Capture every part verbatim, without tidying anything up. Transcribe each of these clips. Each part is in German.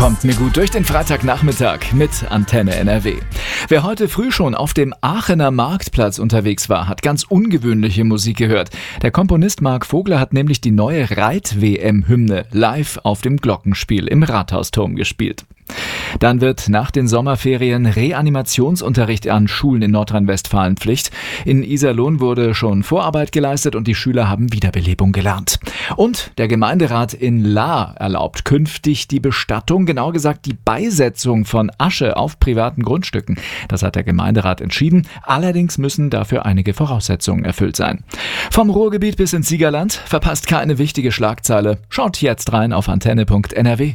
Kommt mir gut durch den Freitagnachmittag mit Antenne N R W. Wer heute früh schon auf dem Aachener Marktplatz unterwegs war, hat ganz ungewöhnliche Musik gehört. Der Komponist Marc Vogler hat nämlich die neue Reit-W M-Hymne live auf dem Glockenspiel im Rathausturm gespielt. Dann wird nach den Sommerferien Reanimationsunterricht an Schulen in Nordrhein-Westfalen Pflicht. In Iserlohn wurde schon Vorarbeit geleistet und die Schüler haben Wiederbelebung gelernt. Und der Gemeinderat in Lahr erlaubt künftig die Bestattung, genau gesagt die Beisetzung von Asche auf privaten Grundstücken. Das hat der Gemeinderat entschieden. Allerdings müssen dafür einige Voraussetzungen erfüllt sein. Vom Ruhrgebiet bis ins Siegerland, verpasst keine wichtige Schlagzeile. Schaut jetzt rein auf antenne punkt n r w.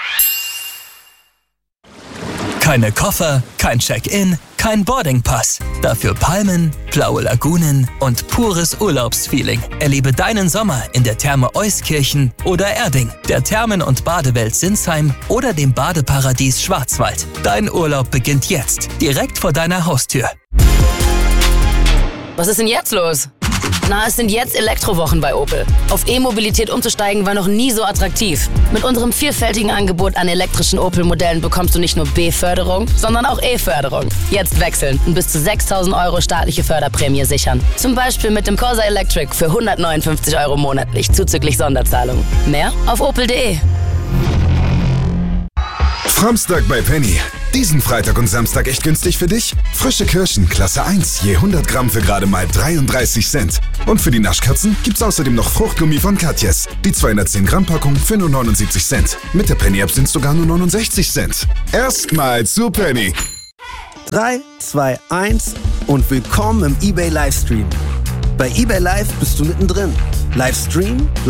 Keine Koffer, kein Check-in, kein Boardingpass. Dafür Palmen, blaue Lagunen und pures Urlaubsfeeling. Erlebe deinen Sommer in der Therme Euskirchen oder Erding, der Thermen- und Badewelt Sinsheim oder dem Badeparadies Schwarzwald. Dein Urlaub beginnt jetzt, direkt vor deiner Haustür. Was ist denn jetzt los? Na, es sind jetzt Elektrowochen bei Opel. Auf E-Mobilität umzusteigen war noch nie so attraktiv. Mit unserem vielfältigen Angebot an elektrischen Opel-Modellen bekommst du nicht nur B-Förderung, sondern auch E-Förderung. Jetzt wechseln und bis zu sechstausend Euro staatliche Förderprämie sichern. Zum Beispiel mit dem Corsa Electric für hundertneunundfünfzig Euro monatlich, zuzüglich Sonderzahlung. Mehr auf opel punkt de. Framstag bei Penny. Diesen Freitag und Samstag echt günstig für dich? Frische Kirschen, Klasse eins, je hundert Gramm für gerade mal dreiunddreißig Cent. Und für die Naschkatzen gibt's außerdem noch Fruchtgummi von Katjes. Die zweihundertzehn Gramm Packung für nur neunundsiebzig Cent. Mit der Penny-App sind's sogar nur neunundsechzig Cent. Erstmal zu Penny. drei, zwei, eins und willkommen im eBay Livestream. Bei eBay Live bist du mittendrin. Livestream,